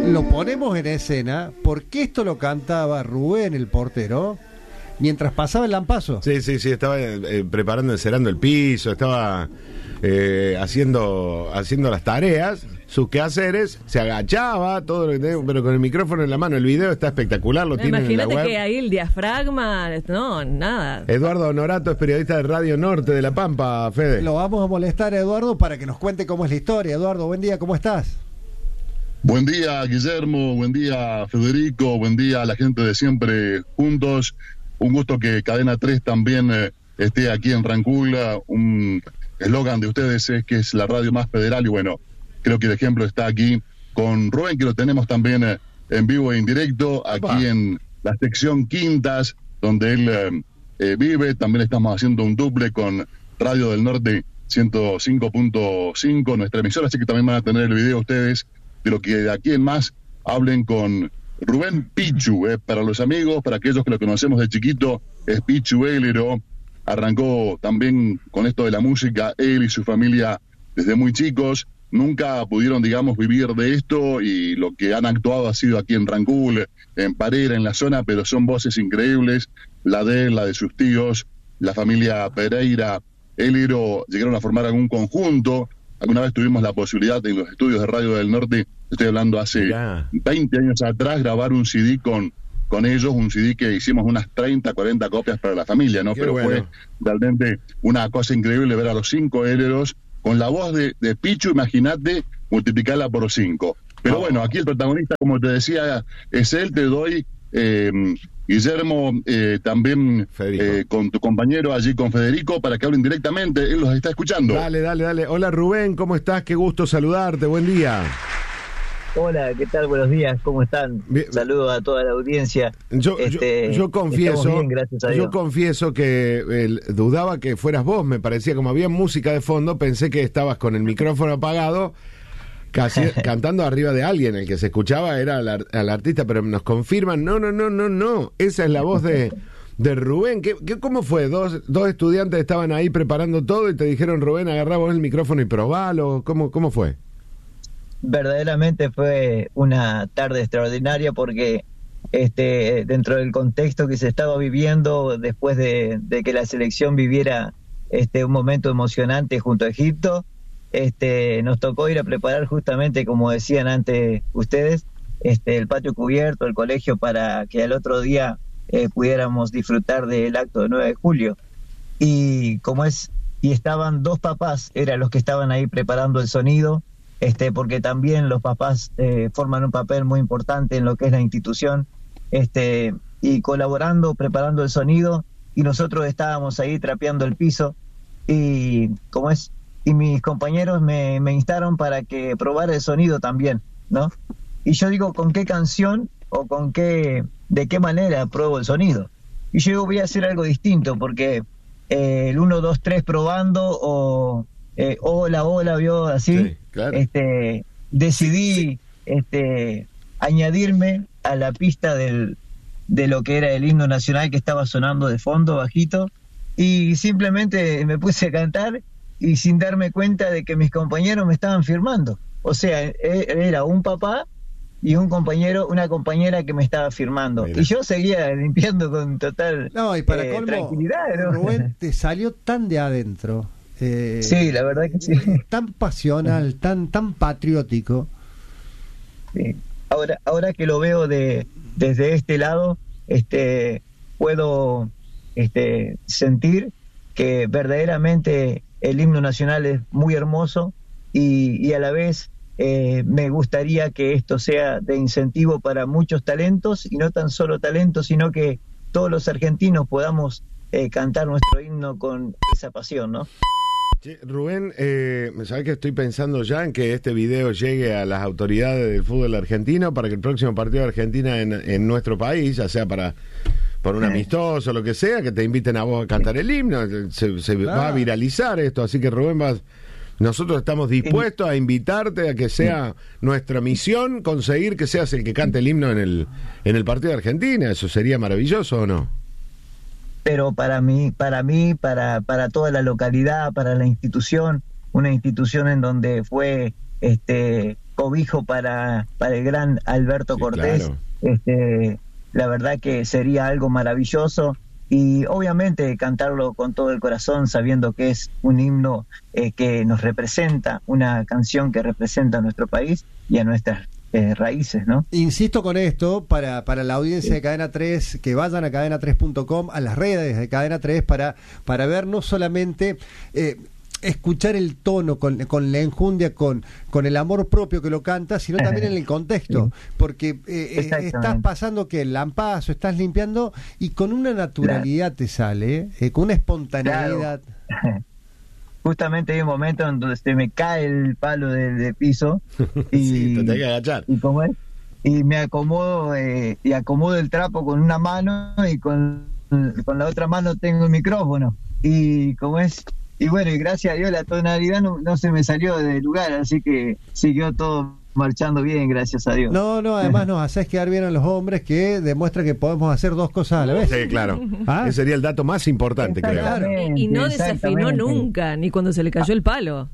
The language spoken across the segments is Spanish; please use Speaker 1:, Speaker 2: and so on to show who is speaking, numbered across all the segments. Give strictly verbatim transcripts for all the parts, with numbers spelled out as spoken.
Speaker 1: lo ponemos en escena porque esto lo cantaba Rubén, el portero, mientras pasaba el lampazo.
Speaker 2: Sí, sí, sí, estaba eh, preparando, encerando el piso, estaba eh, haciendo haciendo las tareas, sus quehaceres, se agachaba, todo lo que tenía, pero con el micrófono en la mano. El video está espectacular, lo tienen en la web.
Speaker 3: Imagínate que ahí el diafragma, no, nada.
Speaker 2: Eduardo Honorato es periodista de Radio Norte de La Pampa, Fede.
Speaker 1: Lo vamos a molestar a Eduardo para que nos cuente cómo es la historia. Eduardo, buen día, ¿cómo estás?
Speaker 4: Buen día, Guillermo, buen día, Federico, buen día a la gente de Siempre Juntos. Un gusto que Cadena tres también eh, esté aquí en Rancagua. Un eslogan de ustedes es que es la radio más federal y bueno, creo que el ejemplo está aquí con Rubén, que lo tenemos también eh, en vivo e indirecto, aquí Va. en la sección Quintas, donde él eh, eh, vive. También estamos haciendo un duple con Radio del Norte ciento cinco punto cinco, nuestra emisora, así que también van a tener el video ustedes de lo que de aquí en más hablen con Rubén Pichu, eh, para los amigos, para aquellos que lo conocemos de chiquito, es Pichu Ehlero. Arrancó también con esto de la música, él y su familia desde muy chicos, nunca pudieron, digamos, vivir de esto y lo que han actuado ha sido aquí en Rancagua, en Parera, en la zona, pero son voces increíbles, la de él, la de sus tíos, la familia Pereira, Ehlero, llegaron a formar algún conjunto. Alguna vez tuvimos la posibilidad en los estudios de Radio del Norte, estoy hablando hace yeah. veinte años atrás, grabar un C D con, con ellos, un C D que hicimos unas treinta, cuarenta copias para la familia, ¿no? Qué Pero bueno. Fue realmente una cosa increíble ver a los cinco Ehleros con la voz de, de Pichu, imagínate, multiplicarla por cinco. Pero oh. bueno, aquí el protagonista, como te decía, es él. Te doy, eh, Guillermo, eh, también eh, con tu compañero allí, con Federico, para que hablen directamente. Él los está escuchando.
Speaker 2: Dale, dale, dale. Hola Rubén, ¿cómo estás? Qué gusto saludarte, buen día.
Speaker 5: Hola, ¿qué tal? Buenos días, ¿cómo están? Bien. Saludos a toda la audiencia.
Speaker 2: Yo,
Speaker 5: este,
Speaker 2: yo, yo confieso,
Speaker 5: bien, gracias a Dios.
Speaker 2: yo confieso que eh, dudaba que fueras vos, me parecía como había música de fondo, pensé que estabas con el micrófono apagado, casi cantando arriba de alguien. El que se escuchaba era al, al artista, pero nos confirman, no, no, no, no, no, esa es la voz de, de Rubén. ¿Qué, qué, ¿Cómo fue? Dos, dos estudiantes estaban ahí preparando todo y te dijeron, Rubén, agarrá vos el micrófono y probalo. ¿Cómo, cómo fue?
Speaker 5: Verdaderamente fue una tarde extraordinaria porque este dentro del contexto que se estaba viviendo después de, de que la selección viviera este un momento emocionante junto a Egipto, este nos tocó ir a preparar justamente, como decían antes ustedes, este el patio cubierto, el colegio, para que al otro día eh, pudiéramos disfrutar del acto de nueve de julio. Y como es y estaban dos papás, eran los que estaban ahí preparando el sonido. Este, porque también los papás eh, forman un papel muy importante en lo que es la institución, este, y colaborando, preparando el sonido, y nosotros estábamos ahí trapeando el piso, y como es, y mis compañeros me, me instaron para que probara el sonido también, ¿no? Y yo digo, ¿con qué canción o con qué, de qué manera pruebo el sonido? Y yo digo, voy a hacer algo distinto, porque eh, el uno, dos, tres probando, o eh, hola, hola, vio así. Sí. Claro. Este, decidí sí. este, añadirme a la pista del, de lo que era el himno nacional que estaba sonando de fondo, bajito, y simplemente me puse a cantar y sin darme cuenta de que mis compañeros me estaban firmando. O sea, era un papá y un compañero, una compañera que me estaba firmando. Mira. Y yo seguía limpiando con total
Speaker 1: no, y para
Speaker 5: eh,
Speaker 1: colmo,
Speaker 5: tranquilidad, ¿no?
Speaker 1: Rubén, te salió tan de adentro. Eh,
Speaker 5: sí, la verdad que sí.
Speaker 1: Tan pasional, tan tan patriótico.
Speaker 5: Sí. Ahora, ahora que lo veo de desde este lado, este, puedo este, sentir que verdaderamente el himno nacional es muy hermoso y, y a la vez eh, me gustaría que esto sea de incentivo para muchos talentos, y no tan solo talentos, sino que todos los argentinos podamos eh, cantar nuestro himno con esa pasión, ¿no?
Speaker 2: Sí, Rubén, eh, ¿sabes que estoy pensando ya en que este video llegue a las autoridades del fútbol argentino para que el próximo partido de Argentina en, en nuestro país, ya sea para por un amistoso o lo que sea, que te inviten a vos a cantar el himno, se, se claro. va a viralizar esto, así que Rubén, vas, nosotros estamos dispuestos a invitarte a que sea nuestra misión conseguir que seas el que cante el himno en el, en el partido de Argentina. ¿Eso sería maravilloso o no?
Speaker 5: Pero para mí, para mí, para, para toda la localidad, para la institución, una institución en donde fue este cobijo para, para el gran Alberto
Speaker 2: Sí,
Speaker 5: Cortés.
Speaker 2: claro.
Speaker 5: Este, la verdad que sería algo maravilloso y obviamente cantarlo con todo el corazón, sabiendo que es un himno eh, que nos representa, una canción que representa a nuestro país y a nuestras eh, raíces, ¿no?
Speaker 1: Insisto con esto, para, para la audiencia de Cadena tres, que vayan a cadena tres punto com, a las redes de Cadena tres, para, para ver no solamente... Eh, escuchar el tono con, con la enjundia, con, con el amor propio que lo canta, sino también en el contexto, porque eh, eh, estás pasando que el lampazo, estás limpiando y con una naturalidad claro. te sale, eh, con una espontaneidad.
Speaker 5: Claro. Justamente hay un momento en donde se me cae el palo de, de piso y,
Speaker 2: sí, te tenés que agachar.
Speaker 5: Y, como es, y me acomodo eh, y acomodo el trapo con una mano y con, con la otra mano tengo el micrófono y como es y bueno, y gracias a Dios la tonalidad no, no se me salió del lugar, así que siguió todo marchando bien, gracias a Dios.
Speaker 1: No, no, además nos haces quedar bien a los hombres, que demuestra que podemos hacer dos cosas a la vez.
Speaker 2: Sí, claro.
Speaker 1: ¿Ah?
Speaker 2: Ese sería el dato más importante, creo.
Speaker 1: Claro.
Speaker 3: Y, y no desafinó nunca, ni cuando se le cayó el palo.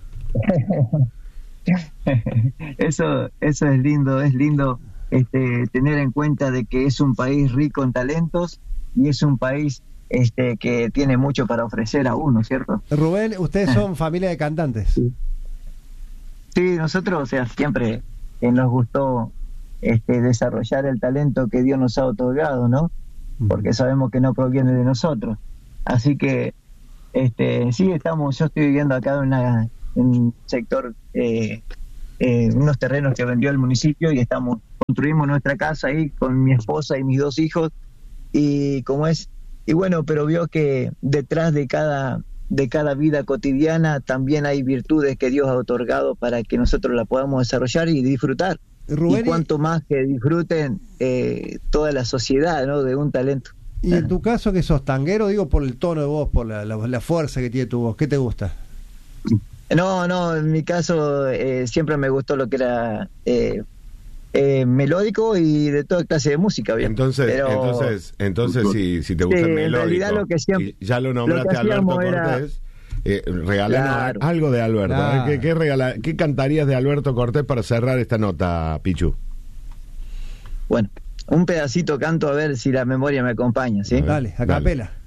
Speaker 5: Eso, eso es lindo, es lindo este, tener en cuenta de que es un país rico en talentos y es un país Este, que tiene mucho para ofrecer a uno, ¿cierto?
Speaker 1: Rubén, ustedes son familia de cantantes.
Speaker 5: Sí, sí nosotros, o sea, siempre eh, nos gustó este, desarrollar el talento que Dios nos ha otorgado, ¿no? Porque sabemos que no proviene de nosotros. Así que, este, sí, estamos, yo estoy viviendo acá en, una, en un sector, eh, eh, unos terrenos que vendió el municipio y estamos, construimos nuestra casa ahí con mi esposa y mis dos hijos y como es Y bueno, pero vio que detrás de cada de cada vida cotidiana también hay virtudes que Dios ha otorgado para que nosotros la podamos desarrollar y disfrutar. Rubén, y cuanto más que disfruten eh, toda la sociedad, ¿no? De un talento.
Speaker 1: Y en tu caso, que sos tanguero, digo por el tono de voz, por la, la, la fuerza que tiene tu voz, ¿qué te gusta?
Speaker 5: No, no, en mi caso eh, siempre me gustó lo que era... Eh, Eh, melódico y de toda clase de música, bien.
Speaker 2: Entonces,
Speaker 5: pero,
Speaker 2: entonces, entonces si, si te gusta
Speaker 5: sí,
Speaker 2: el melódico,
Speaker 5: lo que siempre,
Speaker 2: y ya lo nombraste
Speaker 5: lo
Speaker 2: a Alberto
Speaker 5: era,
Speaker 2: Cortés, eh, regalanos
Speaker 5: claro,
Speaker 2: algo de Alberto.
Speaker 1: Claro.
Speaker 2: ¿Qué, qué, regala, ¿Qué cantarías de Alberto Cortés para cerrar esta nota, Pichu?
Speaker 5: Bueno, un pedacito canto a ver si la memoria me acompaña, ¿sí?
Speaker 1: Dale, a capela.